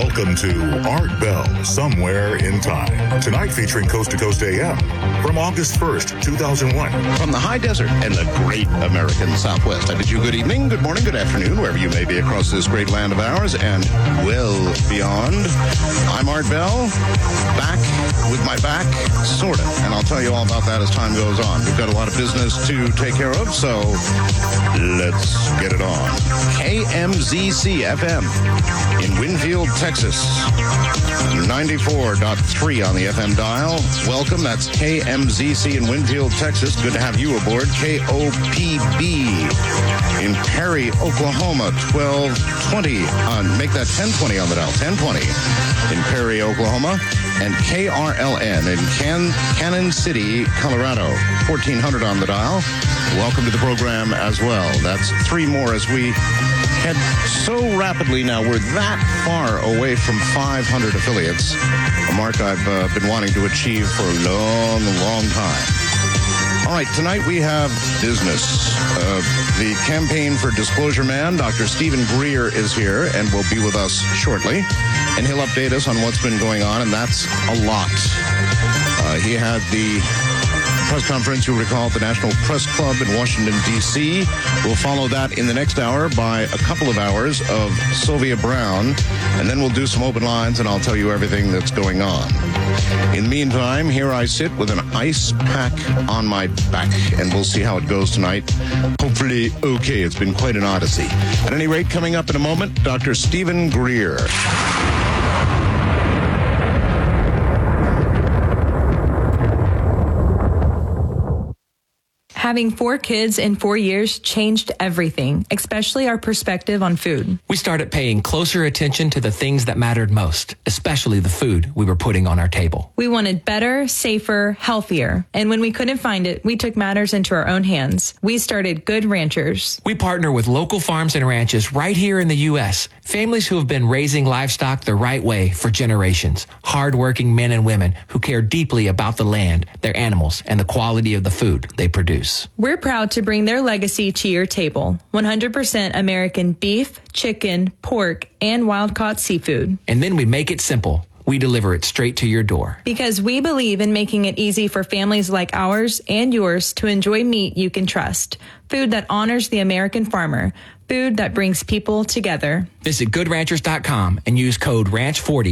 Welcome to Art Bell, Somewhere in Time. Tonight featuring Coast to Coast AM from August 1st, 2001. From the high desert and the great American Southwest, I bid you good evening, good morning, good afternoon, wherever you may be across this great land of ours and well beyond. I'm Art Bell, back with my back, sort of, and I'll tell you all about that as time goes on. We've got a lot of business to take care of, so let's get it on. KMZC FM in Winfield, Texas. 94.3 on the FM dial. Welcome. That's KMZC in Winfield, Texas. Good to have you aboard. KOPB in Perry, Oklahoma. 1220 on, make that 1020 on the dial. 1020 in Perry, Oklahoma. And KRLN in Cannon City, Colorado. 1400 on the dial. Welcome to the program as well. That's three more as we head so rapidly now. We're that far away from 500 affiliates, a mark I've been wanting to achieve for a long, long time. All right, tonight we have business. The campaign for Disclosure Man, Dr. Stephen Greer, is here and will be with us shortly. And he'll update us on what's been going on, and that's a lot. He had the press conference, you'll recall, at the National Press Club in Washington, D.C. We'll follow that in the next hour by a couple of hours of Sylvia Brown, and then we'll do some open lines, and I'll tell you everything that's going on. In the meantime, here I sit with an ice pack on my back, and we'll see how it goes tonight. Hopefully okay. It's been quite an odyssey. At any rate, coming up in a moment, Dr. Stephen Greer. Having 4 kids in 4 years changed everything, especially our perspective on food. We started paying closer attention to the things that mattered most, especially the food we were putting on our table. We wanted better, safer, healthier. And when we couldn't find it, we took matters into our own hands. We started Good Ranchers. We partner with local farms and ranches right here in the U.S., families who have been raising livestock the right way for generations, hardworking men and women who care deeply about the land, their animals, and the quality of the food they produce. We're proud to bring their legacy to your table. 100% American beef, chicken, pork, and wild-caught seafood. And then we make it simple. We deliver it straight to your door. Because we believe in making it easy for families like ours and yours to enjoy meat you can trust. Food that honors the American farmer. Food that brings people together. Visit GoodRanchers.com and use code RANCH40